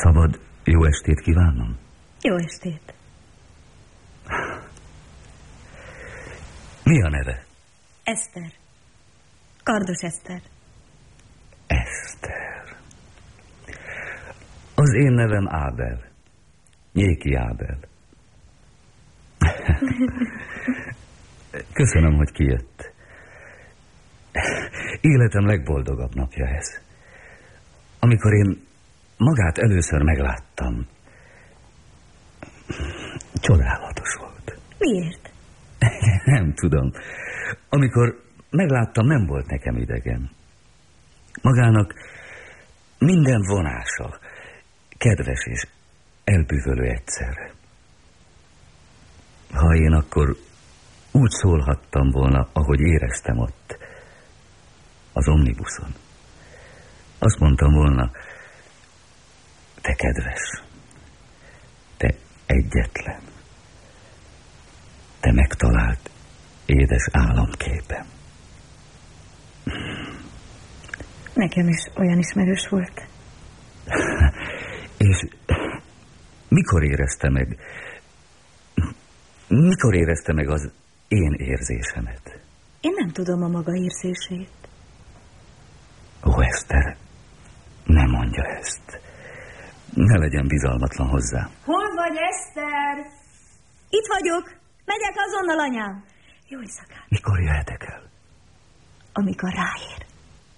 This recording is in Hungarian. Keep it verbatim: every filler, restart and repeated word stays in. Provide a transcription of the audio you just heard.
Szabad jó estét kívánnom? Jó estét. Mi a neve? Eszter. Kardos Eszter. Eszter. Az én nevem Ábel. Nyéki Ábel. Köszönöm, hogy kijött. Életem legboldogabb napja ez. Amikor én magát először megláttam, csodálatos volt. Miért? Nem tudom. Amikor megláttam, nem volt nekem idegen. Magának minden vonása kedves és elbűvölő egyszerre. Ha én akkor úgy szólhattam volna, ahogy éreztem ott, az omnibuszon, azt mondtam volna, te kedves, te egyetlen, te megtalált édes álomképem. Nekem is olyan ismerős volt. És mikor érezte meg, mikor érezte meg az én érzésemet? Én nem tudom a maga érzését. Ó, Eszter, ne mondja ezt. Ne legyen bizalmatlan hozzá. Hol vagy, Eszter? Itt vagyok. Megyek azonnal, anyám. Jó éjszakát. Mikor jöhetek el? Amikor ráér.